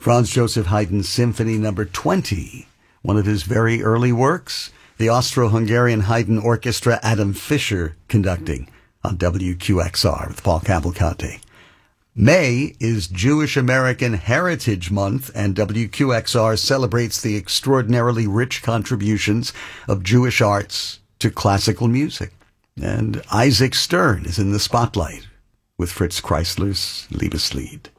Franz Joseph Haydn's Symphony Number 20, one of his very early works. The Austro-Hungarian Haydn Orchestra, Adam Fischer conducting on WQXR with Paul Cavalcante. May is Jewish American Heritage Month, and WQXR celebrates the extraordinarily rich contributions of Jewish arts to classical music. And Isaac Stern is in the spotlight with Fritz Kreisler's Liebeslied.